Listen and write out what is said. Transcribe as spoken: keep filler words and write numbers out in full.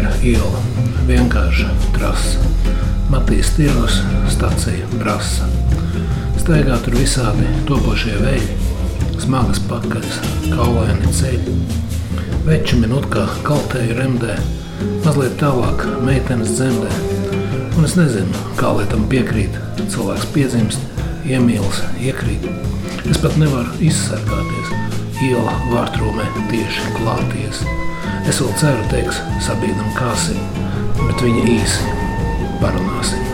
Miera iela, vienkārša trasa. Matīs tirgus, stacija Brasa. Staigā tur visādi topošie veļi, smagas pakaļas, kaulaini ceļi. Veči minutkā kaltēju remdē, mazliet tālāk meitenes dzemdē. Un es nezinu, kā lai tam piekrīt. Cilvēks piedzimst, iemīlas, iekrīt. Es pat nevaru izsargāties. Iela vārtrūmē tieši klāties. Es vēl ceru, teiks, sabīdam kāsim, bet viņa īsi parunāsim.